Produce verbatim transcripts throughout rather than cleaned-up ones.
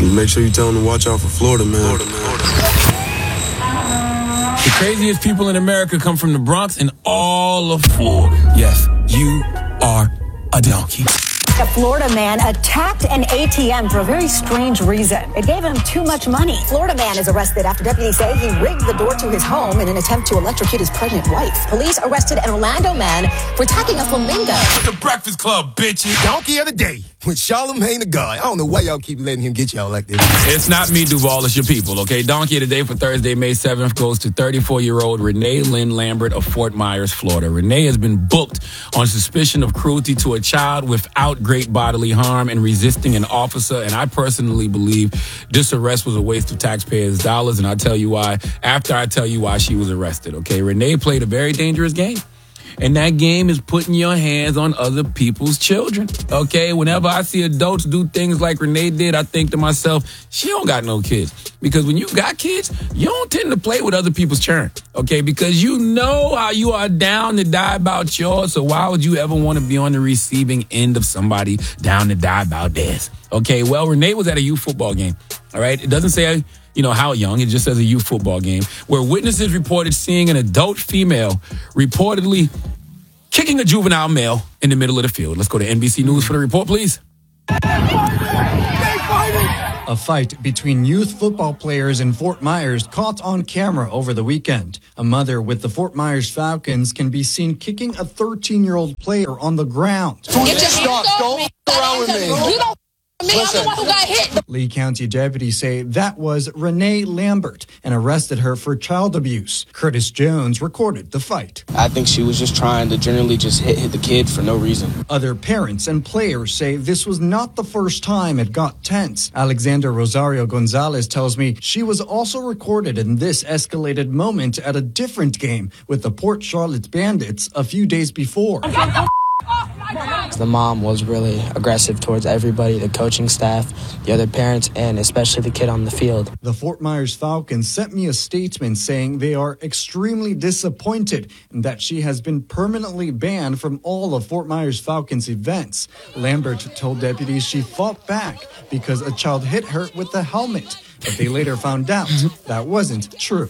Make sure you tell them to watch out for Florida, man. Florida, man. The craziest people in America come from the Bronx and all of Florida. Yes, you are a donkey. A Florida man attacked an A T M for a very strange reason. It gave him too much money. Florida man is arrested after deputies say he rigged the door to his home in an attempt to electrocute his pregnant wife. Police arrested an Orlando man for attacking a flamingo. The Breakfast Club, bitches. Donkey of the day with Charlamagne the God. I don't know why y'all keep letting him get y'all like this. It's not me, Duval. It's your people, okay? Donkey of the day for Thursday, May seventh goes to thirty-four-year-old Renee Lynn Lambert of Fort Myers, Florida. Renee has been booked on suspicion of cruelty to a child without great bodily harm and resisting an officer, and I personally believe this arrest was a waste of taxpayers' dollars, and I'll tell you why after I tell you why she was arrested, okay? Renee played a very dangerous game. And that game is putting your hands on other people's children, okay? Whenever I see adults do things like Renee did, I think to myself, she don't got no kids. Because when you got kids, you don't tend to play with other people's children, okay? Because you know how you are down to die about yours, so why would you ever want to be on the receiving end of somebody down to die about theirs? Okay, well, Renee was at a youth football game, all right? It doesn't say, you know, how young. It just says a youth football game where witnesses reported seeing an adult female reportedly kicking a juvenile male in the middle of the field. Let's go to N B C News for the report, please. A fight between youth football players in Fort Myers caught on camera over the weekend. A mother with the Fort Myers Falcons can be seen kicking a thirteen-year-old player on the ground. Get your stop. Don't go around with me. You don't me, I'm the one who got hit. Lee County deputies say that was Renee Lambert and arrested her for child abuse. Curtis Jones recorded the fight. I think she was just trying to generally just hit, hit the kid for no reason. Other parents and players say this was not the first time it got tense. Alexander Rosario Gonzalez tells me she was also recorded in this escalated moment at a different game with the Port Charlotte Bandits a few days before. The mom was really aggressive towards everybody, the coaching staff, the other parents, and especially the kid on the field. The Fort Myers Falcons sent me a statement saying they are extremely disappointed and that she has been permanently banned from all of Fort Myers Falcons events. Lambert told deputies she fought back because a child hit her with a helmet, but they later found out that wasn't true.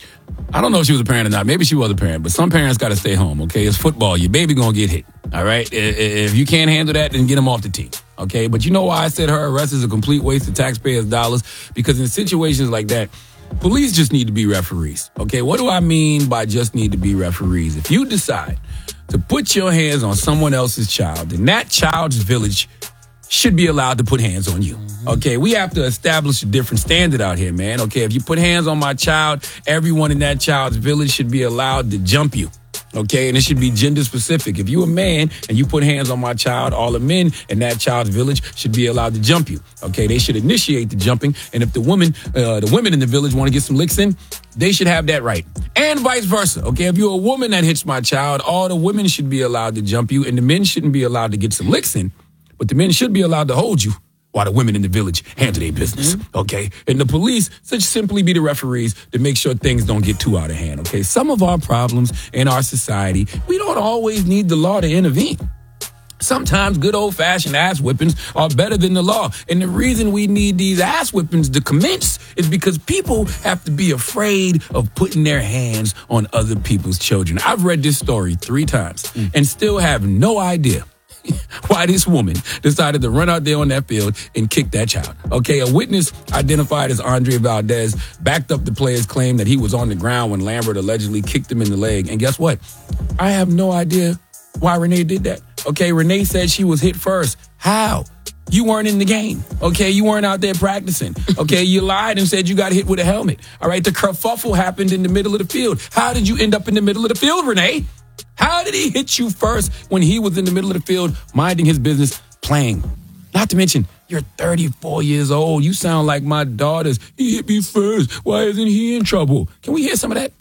I don't know if she was a parent or not. Maybe she was a parent, but some parents got to stay home, okay? It's football. Your baby going to get hit, all right? If you can't handle that, then get him off the team, okay? But you know why I said her arrest is a complete waste of taxpayers' dollars? Because in situations like that, police just need to be referees, okay? What do I mean by just need to be referees? If you decide to put your hands on someone else's child, then that child's village should be allowed to put hands on you. Okay, we have to establish a different standard out here, man. Okay, if you put hands on my child, everyone in that child's village should be allowed to jump you. Okay, and it should be gender specific. If you're a man and you put hands on my child, all the men in that child's village should be allowed to jump you. Okay, they should initiate the jumping, and if the women, uh, the women in the village want to get some licks in, they should have that right. And vice versa. Okay, if you're a woman that hits my child, all the women should be allowed to jump you, and the men shouldn't be allowed to get some licks in. But the men should be allowed to hold you while the women in the village handle their business, okay? And the police should simply be the referees to make sure things don't get too out of hand, okay? Some of our problems in our society, we don't always need the law to intervene. Sometimes good old-fashioned ass whippings are better than the law. And the reason we need these ass whippings to commence is because people have to be afraid of putting their hands on other people's children. I've read this story three times mm. and still have no idea why this woman decided to run out there on that field and kick that child. Okay, a witness identified as Andre Valdez backed up the player's claim that he was on the ground when Lambert allegedly kicked him in the leg. And guess what? I have no idea why Renee did that. Okay, Renee said she was hit first. How? You weren't in the game. Okay, you weren't out there practicing. Okay, you lied and said you got hit with a helmet. All right, the kerfuffle happened in the middle of the field. How did you end up in the middle of the field, Renee? How did he hit you first when he was in the middle of the field minding his business playing? Not to mention, you're thirty-four years old. You sound like my daughters. He hit me first. Why isn't he in trouble? Can we hear some of that?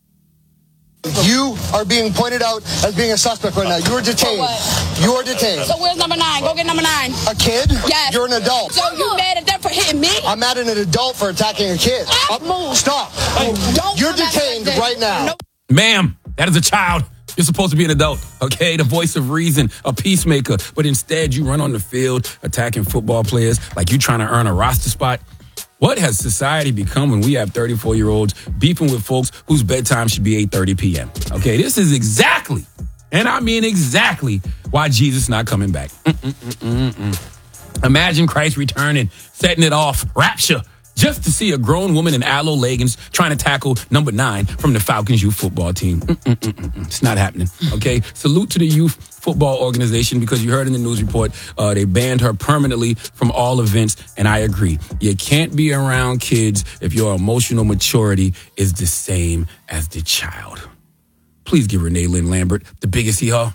You are being pointed out as being a suspect right now. You are detained. You are detained. So where's number nine? Go get number nine. A kid? Yes. You're an adult. So you mad at them for hitting me? I'm mad at an adult for attacking a kid. Ah, move. Stop. Don't You're detained right now. Nope. Ma'am, that is a child. You're supposed to be an adult, okay? The voice of reason, a peacemaker. But instead, you run on the field attacking football players like you're trying to earn a roster spot. What has society become when we have thirty-four-year-olds beefing with folks whose bedtime should be eight thirty p.m.? Okay, this is exactly, and I mean exactly, why Jesus not coming back. Mm-mm-mm-mm-mm. Imagine Christ returning, setting it off, rapture, just to see a grown woman in aloe leggings trying to tackle number nine from the Falcons youth football team. Mm-mm-mm-mm. It's not happening, okay? Salute to the youth football organization, because you heard in the news report, uh, they banned her permanently from all events, and I agree. You can't be around kids if your emotional maturity is the same as the child. Please give Renee Lynn Lambert the biggest hee-haw.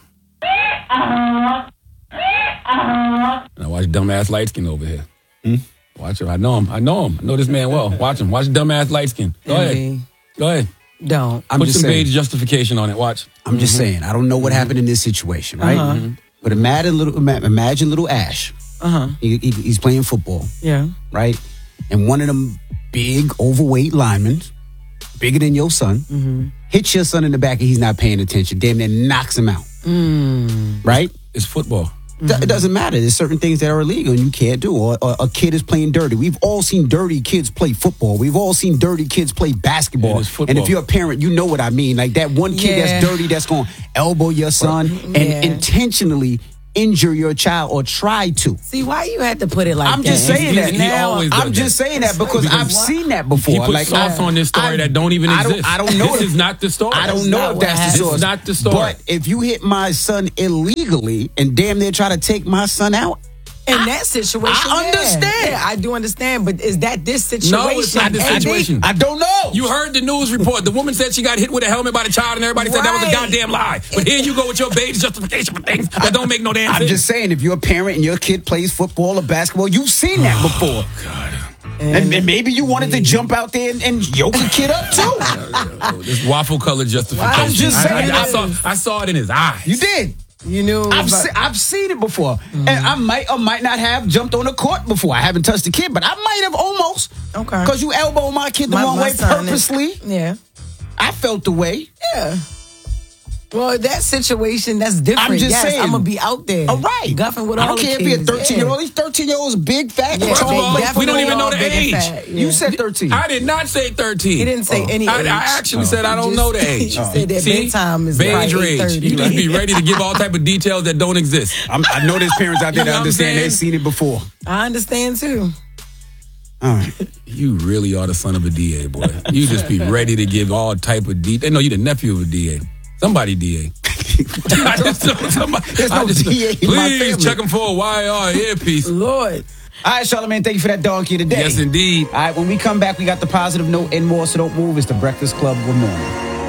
Now watch dumbass light skin over here. Hmm? Watch him. I know him. I know him. I know this man well. Watch him. Watch dumbass light skin. Go ahead. Go ahead. Don't. I'm Put some saying. Beige justification on it. Watch. I'm mm-hmm. just saying. I don't know what happened in this situation, right? Uh-huh. Mm-hmm. But imagine little, imagine little Ash. Uh-huh. He, he, he's playing football. Yeah. Right? And one of them big, overweight linemen, bigger than your son, mm-hmm. hits your son in the back and he's not paying attention. Damn near knocks him out. Mm. Right? It's football. Mm-hmm. It doesn't matter. There's certain things that are illegal and you can't do. Or, or a kid is playing dirty. We've all seen dirty kids play football. We've all seen dirty kids play basketball. Yeah, and if you're a parent, you know what I mean. Like that one kid yeah. that's dirty that's going to elbow your son yeah. and intentionally injure your child or try to. See, why you had to put it like I'm that? just saying that. He, he always does I'm just that. saying that because, because I've seen that before. He puts like, sauce I, on this story I, that don't even I don't, exist. I don't know. This if, is not the story. I don't that's know if that's the source. It's not the story. But if you hit my son illegally and damn near try to take my son out, in I, that situation, I understand. Yeah. Yeah, I do understand. But is that this situation? No, it's not this situation. I don't know. You heard the news report. The woman said she got hit with a helmet by the child, and everybody right. said that was a goddamn lie. But here you go with your baby's justification for things that don't make no damn sense. I'm just saying, if you're a parent and your kid plays football or basketball, you've seen that before. Oh, God. And, and, and maybe you wanted to jump out there and, and yoke a kid up too. This waffle colored justification. I'm just saying. I, I, I, saw, I saw it in his eyes. You did. You knew. I've, se- I've seen it before. Mm-hmm. And I might or might not have jumped on the court before. I haven't touched the kid, but I might have almost. Okay. Because you elbowed my kid the my, wrong my way purposely. Is, yeah. I felt the way. Yeah. Well, that situation, that's different. I'm just yes, saying. I'm going to be out there. All right. Guffing with all I don't care if you're a thirteen-year-old. These thirteen-year-olds big, fat. Yeah, tall. we don't even know the age. Yeah. You said thirteen. I did not say thirteen. He didn't say oh. any I, age. I actually oh. said I don't know the age. You said that See? bedtime is beige like rage. You just be ready to give all type of details that don't exist. I'm, I know there's parents out there that understand. They've seen it before. I understand too. All right. You really are the son of a D A, boy. You just be ready to give all type of details. They know you're the nephew of a D A. Somebody D A. I just know somebody. There's no just, D A in my family. Please check them for a Y R earpiece. Lord. All right, Charlamagne, thank you for that donkey today. Yes, indeed. All right, when we come back, we got the positive note and more, so don't move. It's the Breakfast Club. Good morning.